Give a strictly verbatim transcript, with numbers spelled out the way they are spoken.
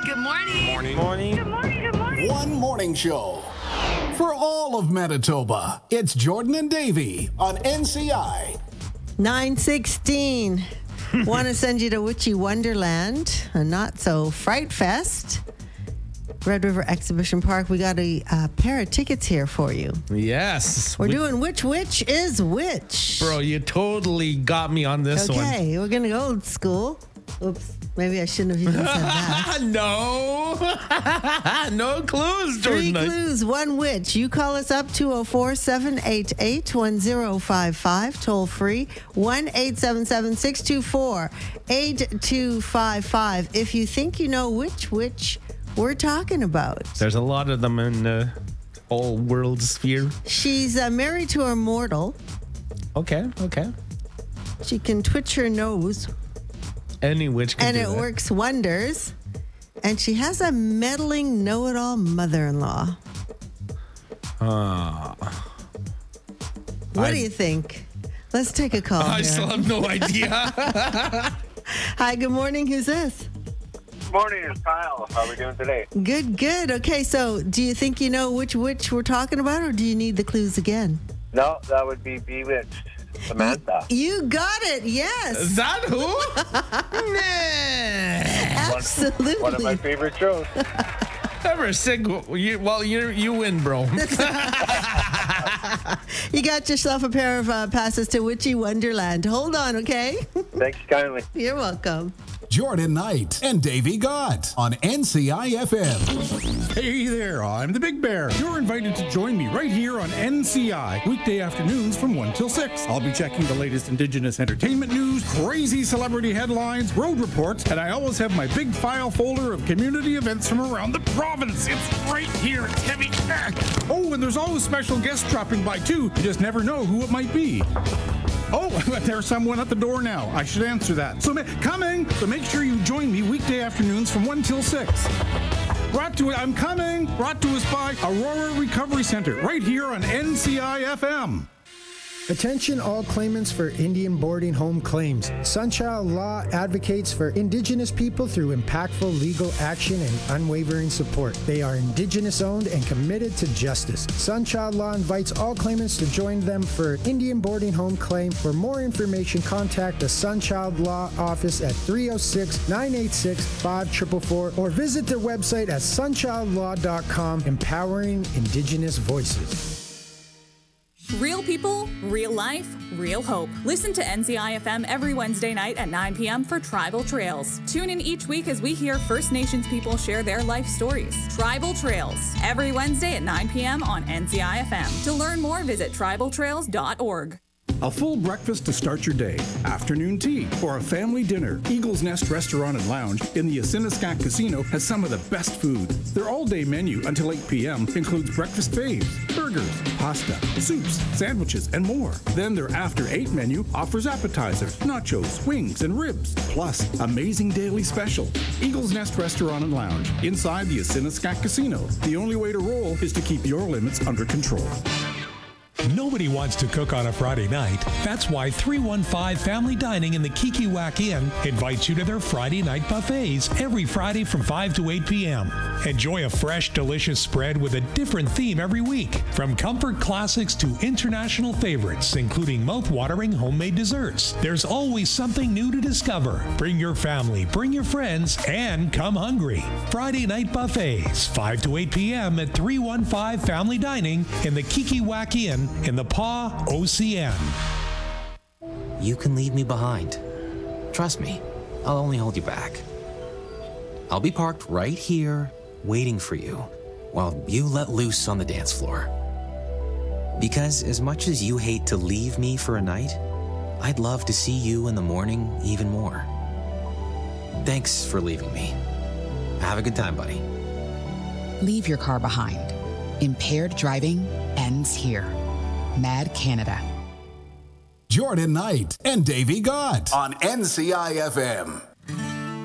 Good morning. Morning. Morning. Good morning. Good morning. One morning show for all of Manitoba. It's Jordan and Davey on N C I. nine sixteen. Want to send you to Witchy Wonderland, a not so Fright Fest. Red River Exhibition Park. We got a uh, pair of tickets here for you. Yes. We're we, doing Which Witch is Which. Bro, you totally got me on this one. Okay, we're going to go old school. Oops, maybe I shouldn't have even said that. No. No clues, Three Jordan. clues, one witch. You call us up two oh four, seven eight eight, one oh five five, toll free, one eight seven seven, six two four, eight two five five. If you think you know which witch we're talking about. There's a lot of them in the whole world sphere. She's uh, married to a mortal. Okay, okay. She can twitch her nose, Any witch can and do it that. works wonders. And she has a meddling, know-it-all mother-in-law. Uh, What I- do you think? Let's take a call I here. still have no idea. Hi, good morning. Who's this? Good morning, it's Kyle. How are we doing today? Good, good. Okay, so do you think you know which witch we're talking about, or do you need the clues again? No, that would be Bewitched. Samantha. You got it. Is Yes. that who? Nah. Absolutely. One of my favorite shows. Ever sig- you, well, you you win, bro. You got yourself a pair of uh, passes to Witchy Wonderland. Hold on, okay? Thanks kindly. You're welcome. Jordan Knight and Davey Gott on N C I F M. Hey there, I'm the Big Bear. You're invited to join me right here on N C I, weekday afternoons from one till six. I'll be checking the latest Indigenous entertainment news, crazy celebrity headlines, road reports, and I always have my big file folder of community events from around the province. It's right here. It's heavy. Oh, and there's always special guests dropping by too. You just never know who it might be. Oh, there's someone at the door now. I should answer that. So, ma- coming. So make sure you join me weekday afternoons from one till six. Brought to I'm coming. Brought to us by Aurora Recovery Center, right here on N C I F M. Attention all claimants for Indian boarding home claims. Sunchild Law advocates for Indigenous people through impactful legal action and unwavering support. They are Indigenous owned and committed to justice. Sunchild Law invites all claimants to join them for Indian boarding home claim. For more information, contact the Sunchild Law office at three oh six, nine eight six, five four four four or visit their website at sunchild law dot com, empowering Indigenous voices. Real people, real life, real hope. Listen to N C I F M every Wednesday night at nine p.m. for Tribal Trails. Tune in each week as we hear First Nations people share their life stories. Tribal Trails, every Wednesday at nine p.m. on N C I F M. To learn more, visit tribal trails dot org. A full breakfast to start your day, afternoon tea, or a family dinner. Eagle's Nest Restaurant and Lounge in the Asiniscat Casino has some of the best food. Their all-day menu until eight p.m. includes breakfast faves, burgers, pasta, soups, sandwiches, and more. Then their after eight menu offers appetizers, nachos, wings, and ribs, plus amazing daily special. Eagle's Nest Restaurant and Lounge inside the Asiniscat Casino. The only way to roll is to keep your limits under control. Nobody wants to cook on a Friday night. That's why three one five Family Dining in the Kikiwak Inn invites you to their Friday night buffets every Friday from five to eight p.m. Enjoy a fresh, delicious spread with a different theme every week. From comfort classics to international favorites, including mouth-watering homemade desserts. There's always something new to discover. Bring your family, bring your friends, and come hungry. Friday night buffets, five to eight p.m. at three one five Family Dining in the Kikiwak Inn in the Paw O C N. You can leave me behind. Trust me, I'll only hold you back. I'll be parked right here, waiting for you, while you let loose on the dance floor. Because as much as you hate to leave me for a night, I'd love to see you in the morning even more. Thanks for leaving me. Have a good time, buddy. Leave your car behind. Impaired driving ends here. Mad Canada. Jordan Knight and Davey Gott on N C I F M.